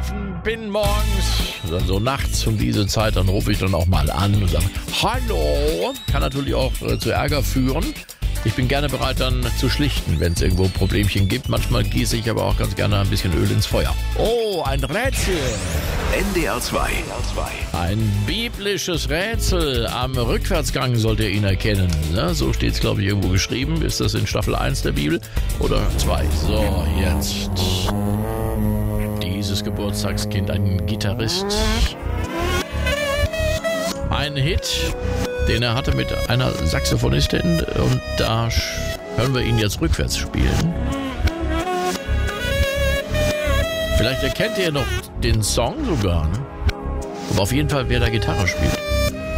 arbeiten bin morgens, dann so nachts um diese Zeit, dann rufe ich dann auch mal an und sage, hallo, kann natürlich auch zu Ärger führen. Ich bin gerne bereit, dann zu schlichten, wenn es irgendwo ein Problemchen gibt. Manchmal gieße ich aber auch ganz gerne ein bisschen Öl ins Feuer. Oh, ein Rätsel. NDR 2. Ein biblisches Rätsel. Am Rückwärtsgang sollt ihr ihn erkennen. Ja, so steht es, glaube ich, irgendwo geschrieben. Ist das in Staffel 1 der Bibel oder 2? So, jetzt. Dieses Geburtstagskind, ein Gitarrist. Ein Hit, den er hatte mit einer Saxophonistin, und da hören wir ihn jetzt rückwärts spielen. Vielleicht erkennt ihr noch den Song sogar, ne? Aber auf jeden Fall, wer da Gitarre spielt.